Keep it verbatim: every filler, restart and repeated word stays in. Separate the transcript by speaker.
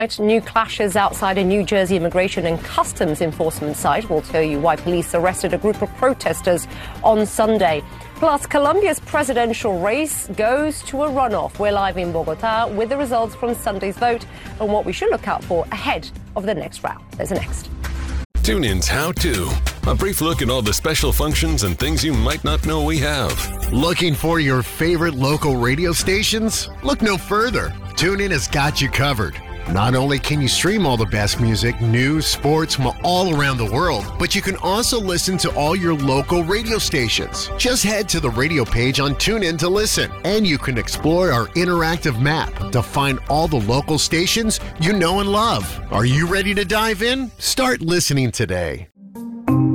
Speaker 1: New clashes outside a New Jersey immigration and customs enforcement site. We'll tell you why police arrested a group of protesters on Sunday. Plus, Colombia's presidential race goes to a runoff. We're live in Bogota with the results from Sunday's vote and what we should look out for ahead of the next round. There's a next.
Speaker 2: TuneIn's How To. A brief look at all the special functions and things you might not know we have.
Speaker 3: Looking for your favorite local radio stations? Look no further. TuneIn has got you covered. Not only can you stream all the best music, news, sports from all around the world, but you can also listen to all your local radio stations. Just head to the radio page on TuneIn to listen, and you can explore our interactive map to find all the local stations you know and love. Are you ready to dive in? Start listening today.